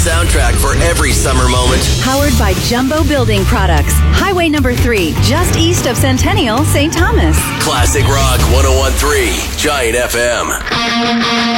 soundtrack for every summer moment. Powered by Jumbo Building Products. Highway number 3, just east of Centennial, St. Thomas. Classic Rock 101.3, Giant FM.